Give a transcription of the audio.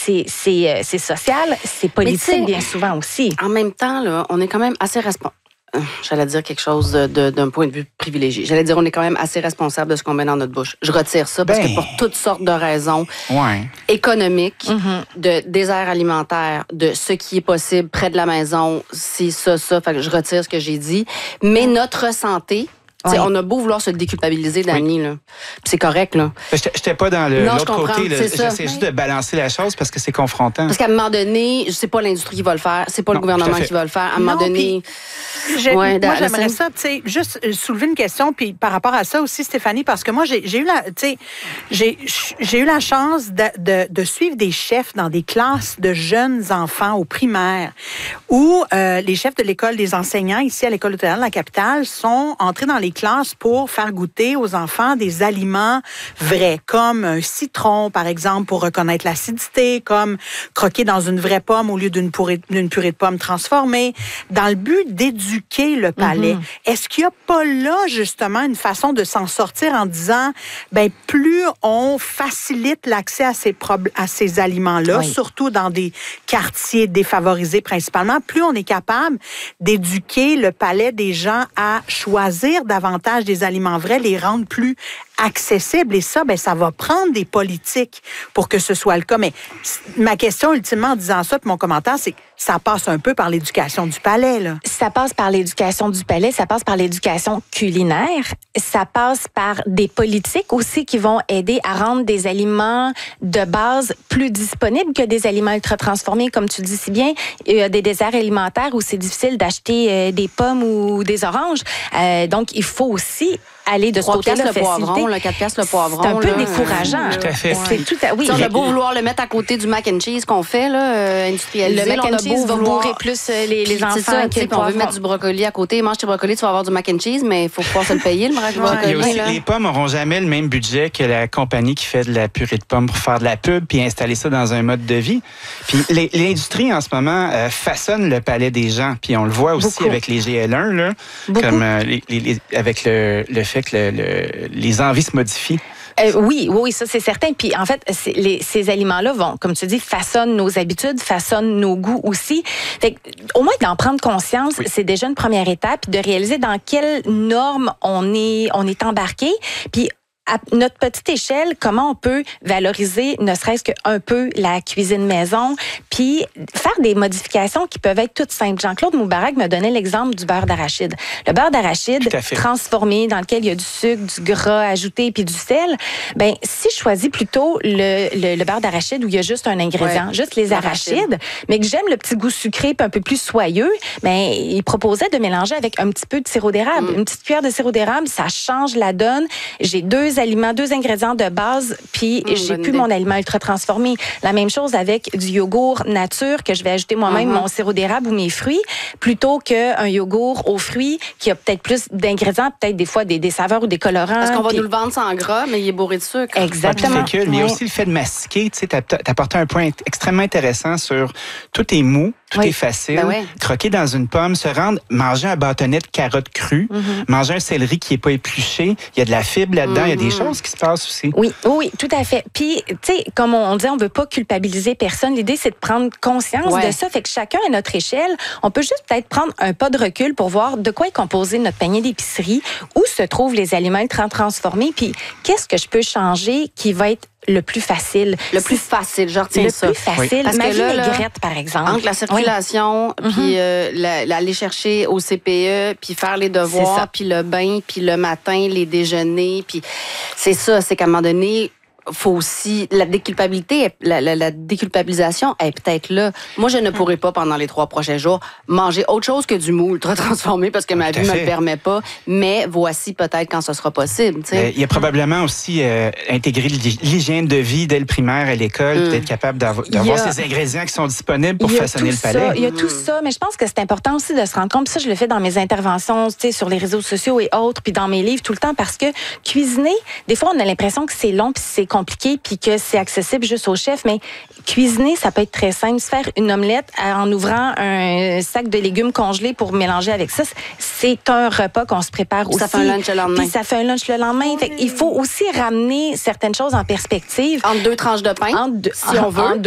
c'est social, c'est politique bien souvent aussi. En même temps, là, on est quand même assez responsable. J'allais dire quelque chose d'un point de vue privilégié. J'allais dire on est quand même assez responsable de ce qu'on met dans notre bouche. Je retire ça parce que pour toutes sortes de raisons économiques, de désert alimentaire, de ce qui est possible près de la maison, c'est ça. Fait que je retire ce que j'ai dit. Mais notre santé... On a beau vouloir se déculpabiliser, Dani, là. C'est correct, là. J'étais pas dans l'autre côté. J'essaie juste de balancer la chose parce que c'est confrontant. Parce qu'à un moment donné, c'est pas l'industrie qui va le faire, c'est pas le gouvernement qui va le faire. À un moment donné... moi, j'aimerais ça, tu sais, juste soulever une question, puis par rapport à ça aussi, Stéphanie, parce que moi, j'ai eu la chance de suivre des chefs dans des classes de jeunes enfants au primaire, où les chefs de l'école des enseignants, ici à l'École hôtelière de la capitale, sont entrés dans les classes pour faire goûter aux enfants des aliments vrais, comme un citron, par exemple, pour reconnaître l'acidité, comme croquer dans une vraie pomme au lieu d'une purée de pommes transformée, dans le but d'éduquer le palais. Est-ce qu'il n'y a pas là, justement, une façon de s'en sortir en disant, plus on facilite l'accès à ces aliments-là, surtout dans des quartiers défavorisés principalement, plus on est capable d'éduquer le palais des gens à choisir davantage des aliments vrais, les rendre plus accessibles. Et ça, ça va prendre des politiques pour que ce soit le cas. Mais ma question, ultimement, en disant ça, puis mon commentaire, c'est que ça passe un peu par l'éducation du palais, là. Ça passe par l'éducation du palais, ça passe par l'éducation culinaire, ça passe par des politiques aussi qui vont aider à rendre des aliments de base plus disponibles que des aliments ultra transformés, comme tu dis si bien. Il y a des déserts alimentaires où c'est difficile d'acheter des pommes ou des oranges. Donc, il faut aussi aller de ce côté-là. 3 piastres le poivron, 4 piastres le poivron. C'est un peu décourageant. Tout à fait. On a beau vouloir le mettre à côté du mac and cheese qu'on fait, là, industrialisé. Le mac and cheese va bourrer plus les enfants. On veut mettre du brocoli à côté. Mange tes brocolis, tu vas avoir du mac and cheese, mais il faut pouvoir se le payer, le brocoli. Aussi, les pommes n'auront jamais le même budget que la compagnie qui fait de la purée de pommes pour faire de la pub puis installer ça dans un mode de vie. Puis l'industrie, en ce moment, façonne le palais des gens. Puis on le voit aussi avec les GL1, là, comme avec le fait que les envies se modifient. Oui, ça c'est certain. Puis en fait, ces aliments-là vont, comme tu dis, façonnent nos habitudes, façonnent nos goûts aussi. Fait que, au moins d'en prendre conscience, c'est déjà une première étape, de réaliser dans quelles normes on est embarqué. Puis à notre petite échelle, comment on peut valoriser, ne serait-ce qu'un peu, la cuisine maison, puis faire des modifications qui peuvent être toutes simples. Jean-Claude Moubarak me donnait l'exemple du beurre d'arachide. Le beurre d'arachide transformé, dans lequel il y a du sucre, du gras ajouté, puis du sel, si je choisis plutôt le beurre d'arachide où il y a juste un ingrédient, juste les arachides, mais que j'aime le petit goût sucré puis un peu plus soyeux, il proposait de mélanger avec un petit peu de sirop d'érable. Une petite cuillère de sirop d'érable, ça change la donne. J'ai deux ingrédients de base, puis j'ai plus mon aliment ultra transformé. La même chose avec du yogourt nature que je vais ajouter moi-même mon sirop d'érable ou mes fruits, plutôt qu'un yogourt aux fruits qui a peut-être plus d'ingrédients, peut-être des fois des saveurs ou des colorants. Parce qu'on va nous le vendre sans gras, mais il est bourré de sucre. Exactement. Mais il y a aussi le fait de masquer. Tu sais, t'as apporté un point extrêmement intéressant sur tout est mou, tout est facile. Croquer dans une pomme, se rendre, manger un bâtonnet de carottes crues, manger un céleri qui n'est pas épluché. Il y a de la fibre là-dedans. Il y a des choses qui se passent aussi. Oui, tout à fait. Puis, tu sais, comme on dit, on ne veut pas culpabiliser personne. L'idée, c'est de prendre conscience de ça. Fait que chacun à notre échelle, on peut juste peut-être prendre un pas de recul pour voir de quoi est composé notre panier d'épicerie, où se trouvent les aliments ultra transformés, puis qu'est-ce que je peux changer qui va être le plus facile. Le plus facile, je retiens ça. Le plus facile. Parce ma que vinaigrette, par exemple. Entre la circulation, puis aller chercher au CPE, puis faire les devoirs, puis le bain, puis le matin, les déjeuners, puis c'est ça, c'est qu'à un moment donné, faut aussi la déculpabilisation est peut-être là. Moi, je ne pourrais pas pendant les 3 prochains jours manger autre chose que du mou ultra transformé parce que ma vie me le permet pas. Mais voici peut-être quand ce sera possible. Il y a probablement aussi intégré l'hygiène de vie dès le primaire à l'école, d'être capable d'avoir ces ingrédients qui sont disponibles pour façonner le palais. Il y a tout ça, mais je pense que c'est important aussi de se rendre compte. Puis ça, je le fais dans mes interventions, sur les réseaux sociaux et autres, puis dans mes livres tout le temps, parce que cuisiner, des fois, on a l'impression que c'est long puis c'est compliqué puis que c'est accessible juste au chef, mais cuisiner, ça peut être très simple. Se faire une omelette en ouvrant un sac de légumes congelés pour mélanger avec ça, c'est un repas qu'on se prépare aussi. Ça fait un lunch le lendemain. Puis ça fait un lunch le lendemain. Fait il faut aussi ramener certaines choses en perspective. Entre 2 tranches de pain, si on veut.